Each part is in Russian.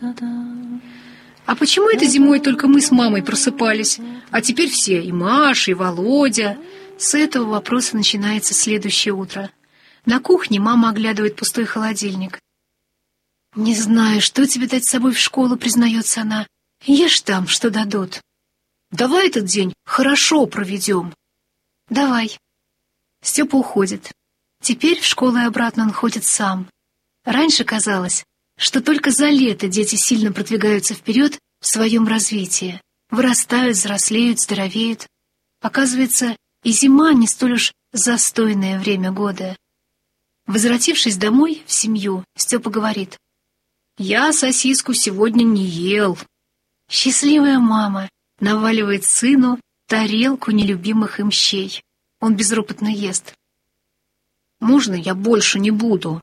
А почему это зимой только мы с мамой просыпались, а теперь все, и Маша, и Володя? С этого вопроса начинается следующее утро. На кухне мама оглядывает пустой холодильник. «Не знаю, что тебе дать с собой в школу», — признается она. «Ешь там, что дадут». «Давай этот день хорошо проведем». «Давай». Степа уходит. Теперь в школу и обратно он ходит сам. Раньше казалось, что только за лето дети сильно продвигаются вперед в своем развитии. Вырастают, взрослеют, здоровеют. Оказывается, и зима не столь уж застойное время года. Возвратившись домой, в семью, Степа говорит: «Я сосиску сегодня не ел». Счастливая мама наваливает сыну тарелку нелюбимых им щей. Он безропотно ест. «Можно я больше не буду?»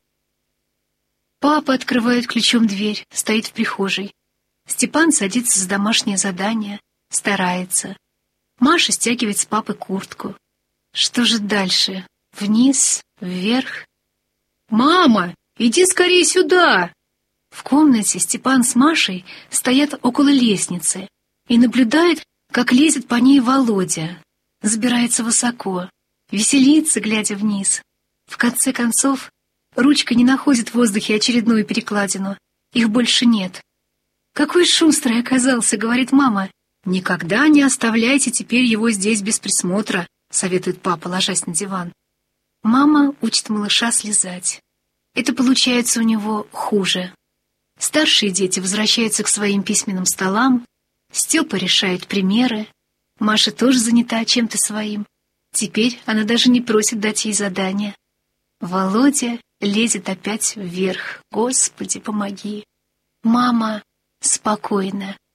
Папа открывает ключом дверь, стоит в прихожей. Степан садится за домашнее задание, старается. Маша стягивает с папы куртку. Что же дальше? Вниз? Вверх? «Мама, иди скорее сюда!» В комнате Степан с Машей стоят около лестницы и наблюдают, как лезет по ней Володя. Забирается высоко, веселится, глядя вниз. В конце концов, ручка не находит в воздухе очередную перекладину. Их больше нет. «Какой шустрый оказался», — говорит мама. «Никогда не оставляйте теперь его здесь без присмотра», — советует папа, ложась на диван. Мама учит малыша слезать. Это получается у него хуже. Старшие дети возвращаются к своим письменным столам. Степа решает примеры. Маша тоже занята чем-то своим. Теперь она даже не просит дать ей задание. Володя лезет опять вверх. Господи, помоги. Мама спокойна.